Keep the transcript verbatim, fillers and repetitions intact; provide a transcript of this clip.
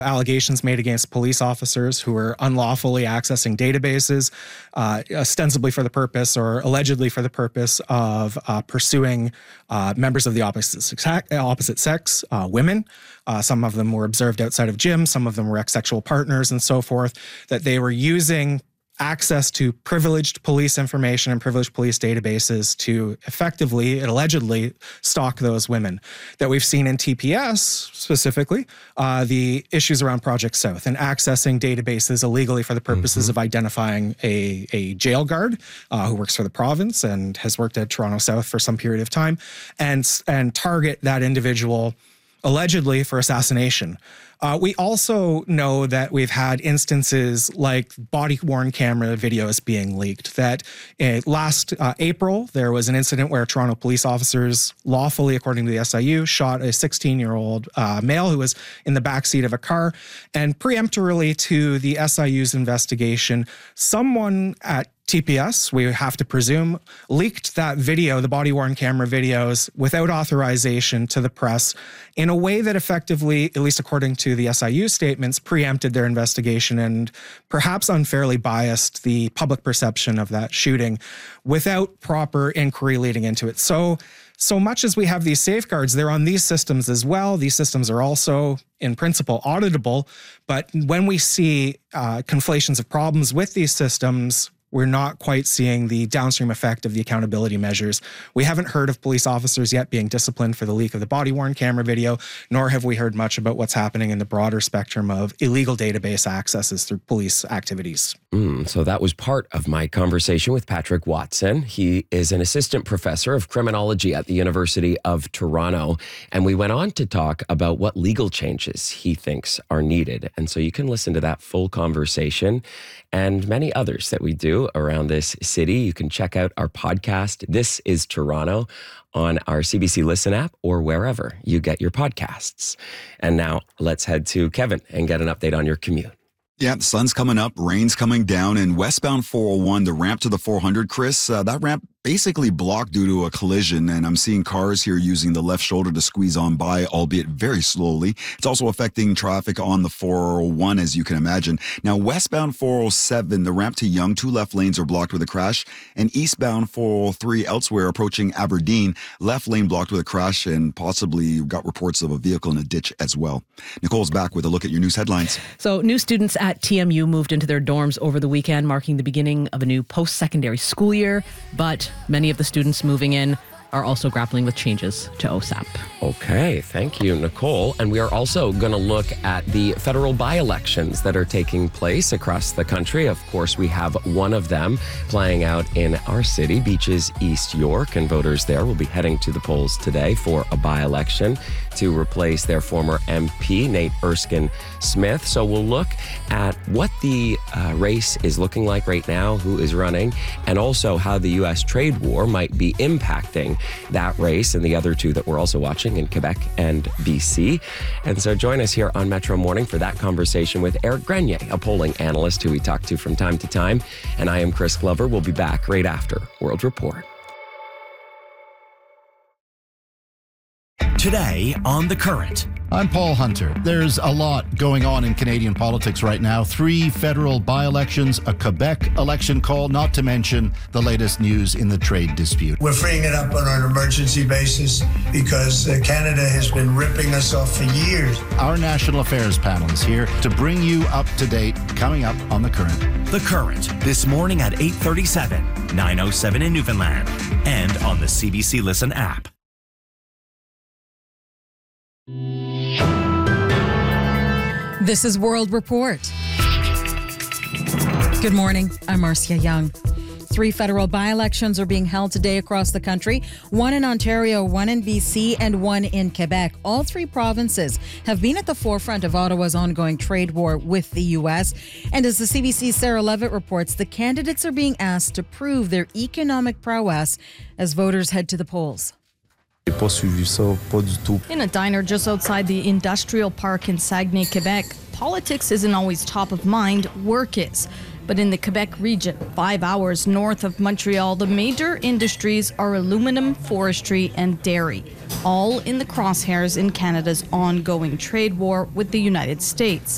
Allegations made against police officers who were unlawfully accessing databases, uh, ostensibly for the purpose or allegedly for the purpose of uh, pursuing uh, members of the opposite sex, opposite sex uh, women. Uh, some of them were observed outside of gyms, some of them were ex-sexual partners and so forth, that they were using access to privileged police information and privileged police databases to effectively and allegedly stalk those women. That we've seen in T P S specifically, uh, the issues around Project South and accessing databases illegally for the purposes mm-hmm. of identifying a, a jail guard uh, who works for the province and has worked at Toronto South for some period of time, and, and target that individual allegedly for assassination. Uh, we also know that we've had instances like body-worn camera videos being leaked, that uh, last uh, April, there was an incident where Toronto police officers lawfully, according to the S I U, shot a sixteen-year-old uh, male who was in the backseat of a car. And preemptorily to the S I U's investigation, someone at T P S, we have to presume, leaked that video, the body-worn camera videos, without authorization to the press in a way that effectively, at least according to the S I U statements, preempted their investigation and perhaps unfairly biased the public perception of that shooting without proper inquiry leading into it. So, so much as we have these safeguards, they're on these systems as well. These systems are also, in principle, auditable. But when we see uh, conflations of problems with these systems, we're not quite seeing the downstream effect of the accountability measures. We haven't heard of police officers yet being disciplined for the leak of the body-worn camera video, nor have we heard much about what's happening in the broader spectrum of illegal database accesses through police activities. Mm, so that was part of my conversation with Patrick Watson. He is an assistant professor of criminology at the University of Toronto, and we went on to talk about what legal changes he thinks are needed. And so you can listen to that full conversation and many others that we do around this city. You can check out our podcast, This is Toronto, on our C B C Listen app or wherever you get your podcasts. And now let's head to Kevin and get an update on your commute. Yeah, the sun's coming up, rain's coming down, and westbound four oh one, the ramp to the four hundred, Chris, uh, that ramp basically blocked due to a collision, and I'm seeing cars here using the left shoulder to squeeze on by, albeit very slowly. It's also affecting traffic on the four oh one, as you can imagine. Now, westbound four oh seven, the ramp to Yonge, two left lanes are blocked with a crash, and eastbound four oh three, elsewhere approaching Aberdeen, left lane blocked with a crash, and possibly got reports of a vehicle in a ditch as well. Nicole's back with a look at your news headlines. So, new students at T M U moved into their dorms over the weekend, marking the beginning of a new post-secondary school year, but many of the students moving in are also grappling with changes to O S A P. Okay, thank you, Nicole. And we are also going to look at the federal by-elections that are taking place across the country. Of course, we have one of them playing out in our city, Beaches East York, and voters there will be heading to the polls today for a by-election to replace their former M P, Nate Erskine Smith. So we'll look at what the uh, race is looking like right now, who is running, and also how the U S trade war might be impacting that race and the other two that we're also watching in Quebec and B C. And so join us here on Metro Morning for that conversation with Eric Grenier, a polling analyst who we talk to from time to time. And I am Chris Glover. We'll be back right after World Report. Today on The Current. I'm Paul Hunter. There's a lot going on in Canadian politics right now. Three federal by-elections, a Quebec election call, not to mention the latest news in the trade dispute. We're freeing it up on an emergency basis because uh, Canada has been ripping us off for years. Our national affairs panel is here to bring you up to date, coming up on The Current. The Current, this morning at eight thirty-seven, nine oh seven in Newfoundland, and on the C B C Listen app. This is World Report. Good morning. I'm Marcia Young. Three federal by-elections are being held today across the country, one in Ontario, one in B C, and one in Quebec. All three provinces have been at the forefront of Ottawa's ongoing trade war with the U S. And as the C B C's Sarah Levitt reports, the candidates are being asked to prove their economic prowess as voters head to the polls. In a diner just outside the industrial park in Saguenay, Quebec, politics isn't always top of mind, work is. But in the Quebec region, five hours north of Montreal, the major industries are aluminum, forestry, and dairy, all in the crosshairs in Canada's ongoing trade war with the United States.